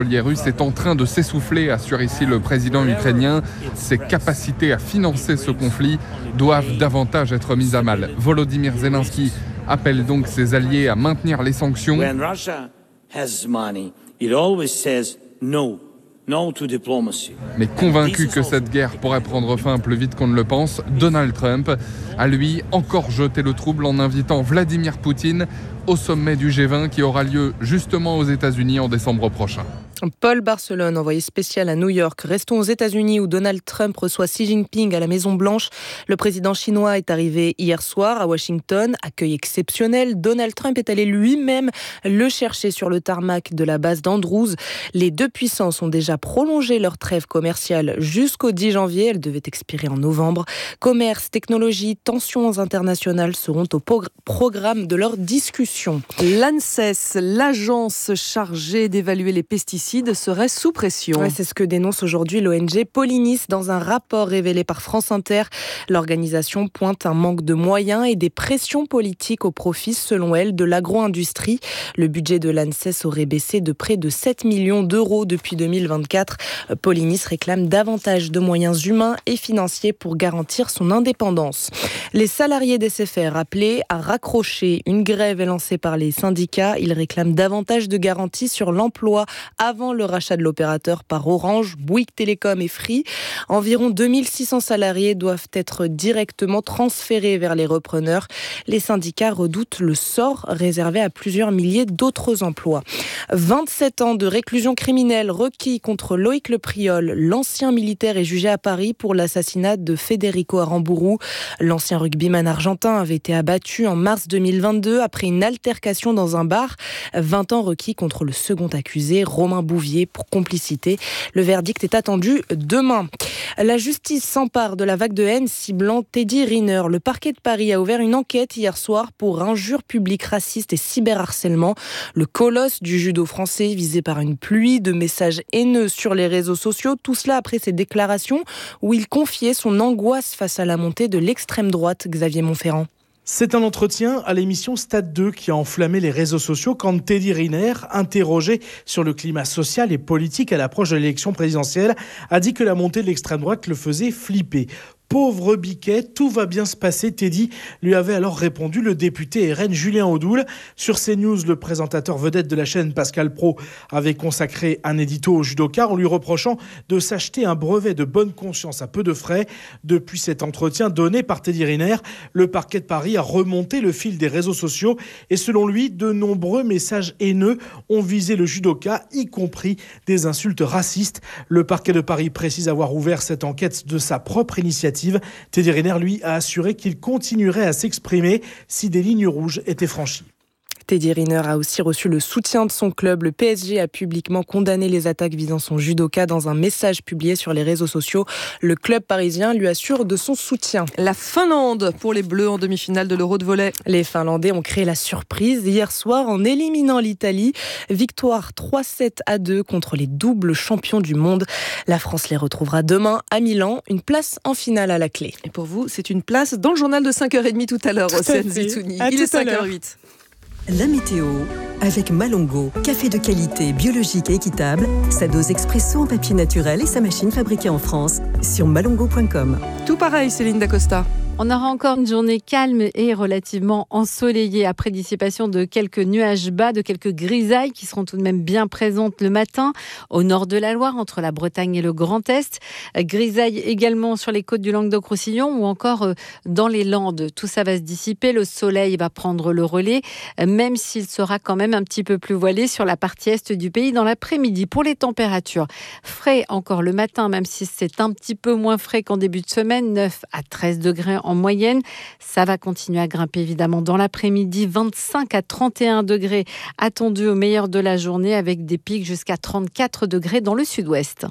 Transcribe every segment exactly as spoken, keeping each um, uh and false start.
pétrolier russe est en train de s'essouffler, assure ici le président ukrainien. Ses capacités à financer ce conflit doivent davantage être mises à mal. Volodymyr Zelensky appelle donc ses alliés à maintenir les sanctions. When Russia has money, it always says no. No to diplomacy. Mais convaincu que cette guerre pourrait prendre fin plus vite qu'on ne le pense, Donald Trump a lui encore jeté le trouble en invitant Vladimir Poutine au sommet du G vingt qui aura lieu justement aux États-Unis en décembre prochain. Paul Barcelone, envoyé spécial à New York. Restons aux États-Unis où Donald Trump reçoit Xi Jinping à la Maison-Blanche. Le président chinois est arrivé hier soir à Washington. Accueil exceptionnel. Donald Trump est allé lui-même le chercher sur le tarmac de la base d'Andrews. Les deux puissances ont déjà prolongé leur trêve commerciale jusqu'au dix janvier. Elle devait expirer en novembre. Commerce, technologie, tensions internationales seront au progr- programme de leur discussion. L'ANSES, l'agence chargée d'évaluer les pesticides, serait sous pression. Ouais, c'est ce que dénonce aujourd'hui l'O N G Polynis dans un rapport révélé par France Inter. L'organisation pointe un manque de moyens et des pressions politiques au profit, selon elle, de l'agro-industrie. Le budget de l'ANSES aurait baissé de près de sept millions d'euros depuis deux mille vingt-quatre. Polynis réclame davantage de moyens humains et financiers pour garantir son indépendance. Les salariés d'S F R appelés à raccrocher. Une grève est lancée par les syndicats. Ils réclament davantage de garanties sur l'emploi avant le rachat de l'opérateur par Orange, Bouygues Télécom et Free. Environ deux mille six cents salariés doivent être directement transférés vers les repreneurs. Les syndicats redoutent le sort réservé à plusieurs milliers d'autres emplois. vingt-sept ans de réclusion criminelle requis contre Loïc Le Priol. L'ancien militaire est jugé à Paris pour l'assassinat de Federico Aramburu. L'ancien rugbyman argentin avait été abattu en mars deux mille vingt-deux après une altercation dans un bar. vingt ans requis contre le second accusé, Romain Bouvier, pour complicité. Le verdict est attendu demain. La justice s'empare de la vague de haine ciblant Teddy Riner. Le parquet de Paris a ouvert une enquête hier soir pour injures publiques racistes et cyberharcèlement. Le colosse du judo français visé par une pluie de messages haineux sur les réseaux sociaux. Tout cela après ses déclarations où il confiait son angoisse face à la montée de l'extrême droite. Xavier Montferrand. C'est un entretien à l'émission Stade deux qui a enflammé les réseaux sociaux quand Teddy Riner, interrogé sur le climat social et politique à l'approche de l'élection présidentielle, a dit que la montée de l'extrême droite le faisait flipper. Pauvre Biquet, tout va bien se passer, Teddy, lui avait alors répondu le député R N Julien Audoul. Sur CNews, le présentateur vedette de la chaîne Pascal Praud avait consacré un édito au judoka en lui reprochant de s'acheter un brevet de bonne conscience à peu de frais. Depuis cet entretien donné par Teddy Riner, le parquet de Paris a remonté le fil des réseaux sociaux et selon lui, de nombreux messages haineux ont visé le judoka, y compris des insultes racistes. Le parquet de Paris précise avoir ouvert cette enquête de sa propre initiative. Teddy Riner, lui, a assuré qu'il continuerait à s'exprimer si des lignes rouges étaient franchies. Teddy Riner a aussi reçu le soutien de son club. Le P S G a publiquement condamné les attaques visant son judoka dans un message publié sur les réseaux sociaux. Le club parisien lui assure de son soutien. La Finlande pour les Bleus en demi-finale de l'Euro de volley. Les Finlandais ont créé la surprise hier soir en éliminant l'Italie. Victoire trois sept à deux contre les doubles champions du monde. La France les retrouvera demain à Milan. Une place en finale à la clé. Et pour vous, c'est une place dans le journal de cinq heures trente tout à l'heure, Océane Zitouni. Il est cinq heures huit. La météo avec Malongo, café de qualité, biologique et équitable, sa dose expresso en papier naturel et sa machine fabriquée en France sur malongo point com. Tout pareil, Céline Dacosta. On aura encore une journée calme et relativement ensoleillée après dissipation de quelques nuages bas, de quelques grisailles qui seront tout de même bien présentes le matin au nord de la Loire, entre la Bretagne et le Grand Est. Grisailles également sur les côtes du Languedoc-Roussillon ou encore dans les Landes. Tout ça va se dissiper, le soleil va prendre le relais, même s'il sera quand même un petit peu plus voilé sur la partie est du pays dans l'après-midi. Pour les températures, frais encore le matin, même si c'est un petit peu moins frais qu'en début de semaine, neuf à treize degrés en moyenne. Ça va continuer à grimper évidemment dans l'après-midi, vingt-cinq à trente et un degrés attendus au meilleur de la journée avec des pics jusqu'à trente-quatre degrés dans le sud-ouest.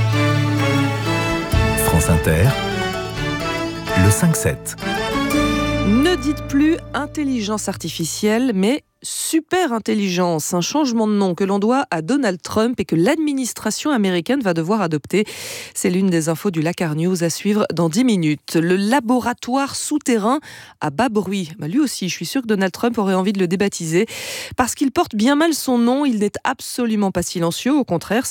France Inter, le cinq sept. Ne dites plus intelligence artificielle, mais super intelligence, un changement de nom que l'on doit à Donald Trump et que l'administration américaine va devoir adopter. C'est l'une des infos du Lakar News à suivre dans dix minutes. Le laboratoire souterrain à bas bruit. Bah lui aussi, je suis sûre que Donald Trump aurait envie de le débaptiser parce qu'il porte bien mal son nom. Il n'est absolument pas silencieux, au contraire.